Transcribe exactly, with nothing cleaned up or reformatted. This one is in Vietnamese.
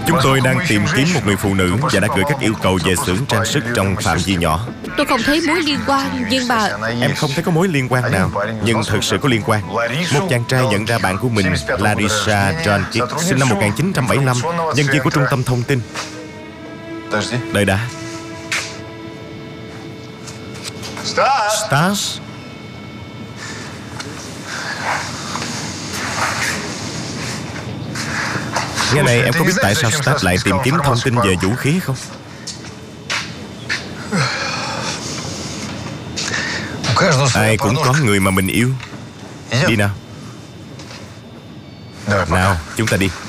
Chúng tôi đang tìm kiếm một người phụ nữ và đã gửi các yêu cầu về xưởng trang sức trong phạm vi nhỏ. Tôi không thấy mối liên quan, nhưng mà Em không thấy có mối liên quan nào, nhưng thực sự có liên quan. Một chàng trai nhận ra bạn của mình, Larissa John Kidd, sinh năm một nghìn chín trăm bảy mươi lăm, nhân viên của trung tâm thông tin. Đợi đã. Stas. Nghe này, em có biết tại sao Stas lại tìm kiếm thông tin về vũ khí không? Ai cũng có người mà mình yêu. Đi nào. Nào, chúng ta đi.